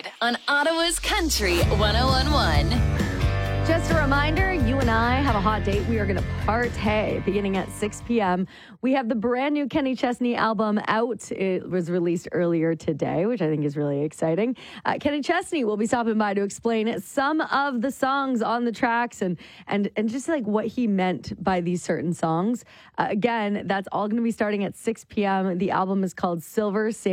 Reid on Ottawa's Country 101.1. Just a reminder, you and I have a hot date. We are going to partay beginning at 6 p.m. We have the brand new Kenny Chesney album out. It was released earlier today, which I think is really exciting. Kenny Chesney will be stopping by to explain some of the songs on the tracks and just like what he meant by these certain songs. Again, that's all going to be starting at 6 p.m. The album is called Silver